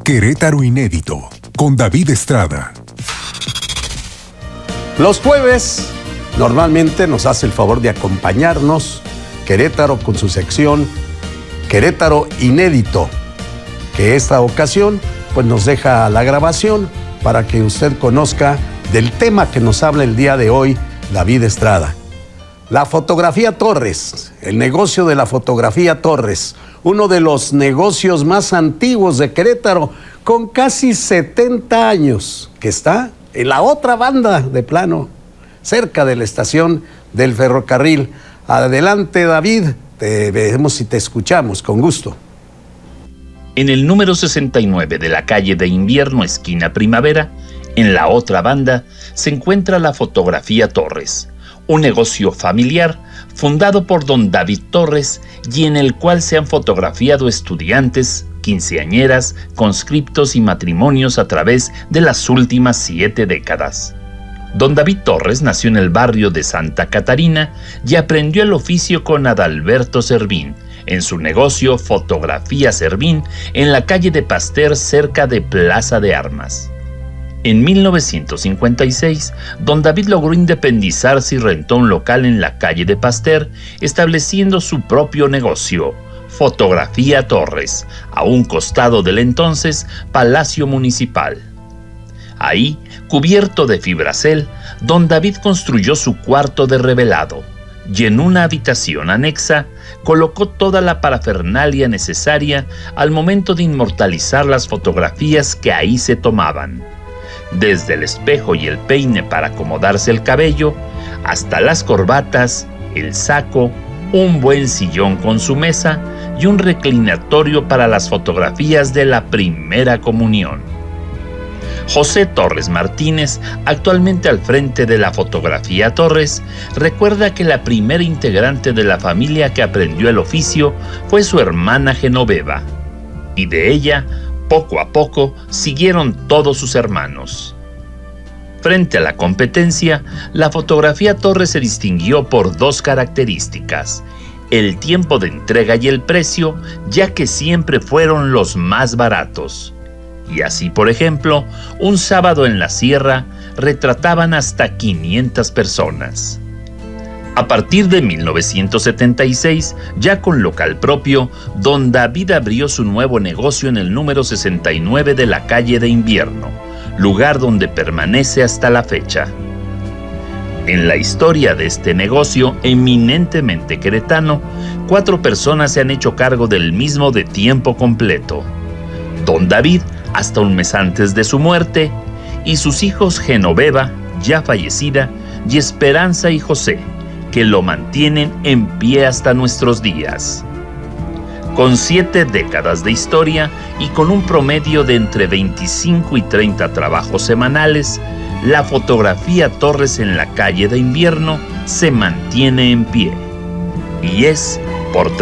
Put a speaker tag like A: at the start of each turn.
A: Querétaro Inédito, con David Estrada.
B: Los jueves normalmente nos hace el favor de acompañarnos Querétaro con su sección Querétaro Inédito, que esta ocasión pues nos deja la grabación para que usted conozca del tema que nos habla el día de hoy David Estrada. La fotografía Torres, el negocio de la fotografía Torres, uno de los negocios más antiguos de Querétaro, con casi 70 años, que está en la otra banda de plano, cerca de la estación del ferrocarril. Adelante, David, te veremos y te escuchamos, con gusto.
C: En el número 69 de la calle de Invierno, esquina Primavera, en la otra banda, se encuentra la fotografía Torres, un negocio familiar fundado por don David Torres y en el cual se han fotografiado estudiantes, quinceañeras, conscriptos y matrimonios a través de las últimas 7 décadas. Don David Torres nació en el barrio de Santa Catarina y aprendió el oficio con Adalberto Servín, en su negocio Fotografía Servín, en la calle de Pasteur, cerca de Plaza de Armas. En 1956, don David logró independizarse y rentó un local en la calle de Pasteur, estableciendo su propio negocio, Fotografía Torres, a un costado del entonces Palacio Municipal. Ahí, cubierto de fibracel, don David construyó su cuarto de revelado y en una habitación anexa colocó toda la parafernalia necesaria al momento de inmortalizar las fotografías que ahí se tomaban. Desde el espejo y el peine para acomodarse el cabello, hasta las corbatas, el saco, un buen sillón con su mesa y un reclinatorio para las fotografías de la primera comunión. José Torres Martínez, actualmente al frente de la fotografía Torres, recuerda que la primera integrante de la familia que aprendió el oficio fue su hermana Genoveva, y de ella, poco a poco, siguieron todos sus hermanos. Frente a la competencia, la fotografía Torres se distinguió por 2 características: el tiempo de entrega y el precio, ya que siempre fueron los más baratos. Y así, por ejemplo, un sábado en la sierra retrataban hasta 500 personas. A partir de 1976, ya con local propio, don David abrió su nuevo negocio en el número 69 de la calle de Invierno, lugar donde permanece hasta la fecha. En la historia de este negocio eminentemente queretano, 4 personas se han hecho cargo del mismo de tiempo completo. Don David, hasta un mes antes de su muerte, y sus hijos Genoveva, ya fallecida, y Esperanza y José, que lo mantienen en pie hasta nuestros días. Con 7 décadas de historia y con un promedio de entre 25 y 30 trabajos semanales, la fotografía Torres en la calle de Invierno se mantiene en pie. Y es por